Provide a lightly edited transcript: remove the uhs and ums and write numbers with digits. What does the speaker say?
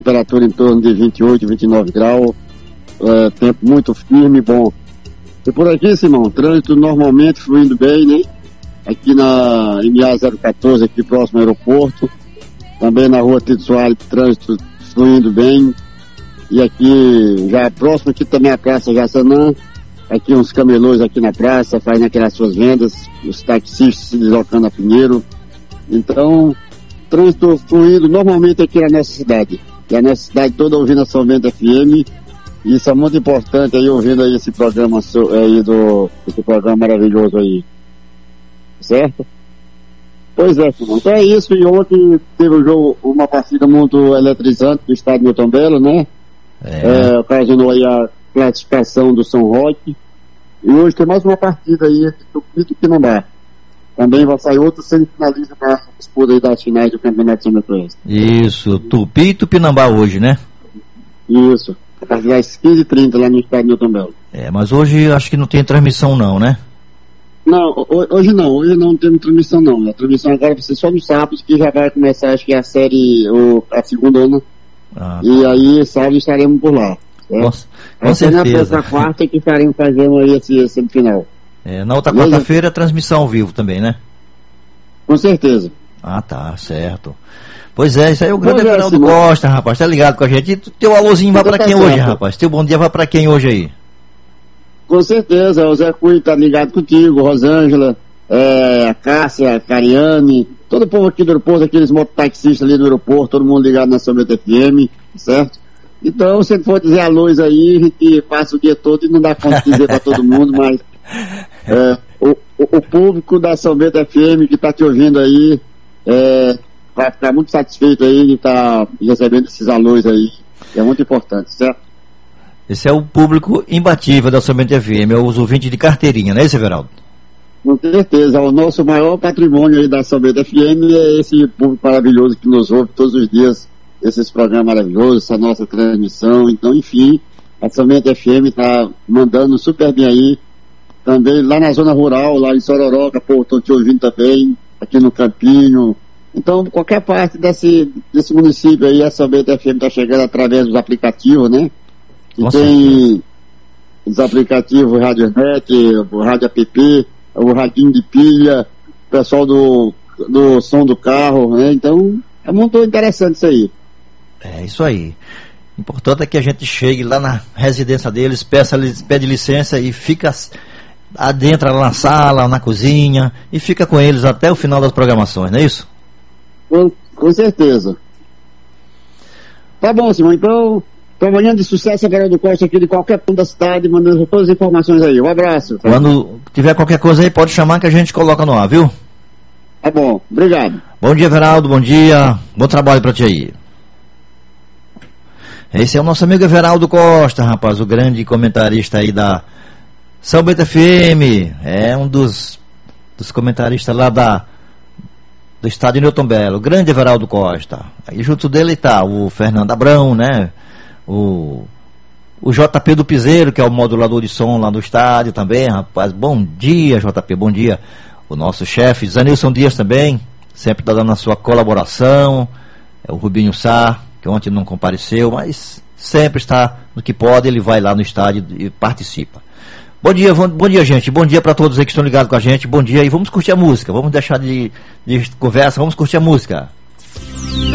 temperatura em torno de 28, 29 graus, tempo muito firme e bom. E por aqui, Simão, trânsito normalmente fluindo bem, né? Aqui na MA 014, aqui próximo ao aeroporto, também na rua Tito Soares, trânsito fluindo bem. E aqui, já próximo aqui também a Praça Jaçanã, aqui uns camelôs aqui na praça, fazendo aquelas suas vendas, os taxistas se deslocando a Pinheiro. Então, trânsito fluindo normalmente aqui na nossa cidade. E a nossa cidade toda ouvindo a São Bento FM. E isso é muito importante aí, ouvindo aí esse programa aí esse programa maravilhoso aí. Certo? Pois é, Simão. Então é isso. E ontem teve um jogo, uma partida muito eletrizante do estádio Newton Belo, né? Ocasionou aí a classificação do São Roque. E hoje tem mais uma partida aí entre Tupi e Tupinambá. Também vai sair outro semifinalista para a disputa aí das finais do Campeonato São Bento. Isso, Tupi e Tupinambá hoje, né? Isso, a partir das 15h30 lá no estádio Newton Belo. Mas hoje acho que não tem transmissão não, né? Não, hoje não temos transmissão não. A transmissão agora vai ser só no sábado, que já vai começar, acho que a série, a segunda ano. E aí sábado estaremos por lá. Com certeza. Na quarta que estaremos fazendo aí esse semifinal. Na outra quarta-feira a transmissão ao vivo também, né? Com certeza. Tá, certo. Pois é, isso aí é o grande Everaldo Costa, rapaz, tá ligado com a gente. E teu alôzinho vai pra quem hoje, rapaz? Teu bom dia vai pra quem hoje aí? Com certeza, o Zé Cunha tá ligado contigo, Rosângela, a Cássia, a Cariane, todo o povo aqui do aeroporto, aqueles mototaxistas ali do aeroporto, todo mundo ligado na São Bento FM, certo? Então, se for dizer a luz aí, a gente passa o dia todo e não dá conta de dizer pra todo mundo, mas o público da São Bento FM que tá te ouvindo aí, vai ficar muito satisfeito aí de estar recebendo esses alôs aí, que é muito importante, certo? Esse é o público imbatível da São Bento FM, é os ouvintes de carteirinha, não é isso, Everaldo? Com certeza, o nosso maior patrimônio aí da São Bento FM é esse público maravilhoso que nos ouve todos os dias, esses programas maravilhosos, essa nossa transmissão. Então, enfim, a São Bento FM está mandando super bem aí, também lá na zona rural, lá em Sororoca, estou te ouvindo também, aqui no Campinho. Então, qualquer parte desse município aí, a São Bento FM está chegando através dos aplicativos, né? E tem os aplicativos Radionet, o Rádio App, o radinho de pilha, o pessoal do som do carro, né? Então, é muito interessante isso aí. É isso aí. O importante é que a gente chegue lá na residência deles, pede licença e fica adentra lá na sala, na cozinha, e fica com eles até o final das programações, não é isso? Com certeza. Tá bom, Simão, então amanhã de sucesso, Everaldo Costa aqui de qualquer ponto da cidade, mandando todas as informações aí. Um abraço. Quando tiver qualquer coisa aí, pode chamar que a gente coloca no ar, viu? Tá bom, obrigado. Bom dia, Everaldo, bom dia. Bom trabalho pra ti aí. Esse é o nosso amigo Everaldo Costa, rapaz, o grande comentarista aí da São Bento FM. É um dos comentaristas lá do estádio Newton Belo, o grande Everaldo Costa. Aí junto dele tá o Fernando Abrão, né? O JP do Piseiro, que é o modulador de som lá do estádio também, rapaz. Bom dia, JP, bom dia. O nosso chefe, Zanilson Dias também, sempre tá dando a sua colaboração. É o Rubinho Sá, que ontem não compareceu, mas sempre está no que pode, ele vai lá no estádio e participa. Bom dia, gente. Bom dia para todos aí que estão ligados com a gente. Bom dia e vamos curtir a música. Vamos deixar de conversa, vamos curtir a música.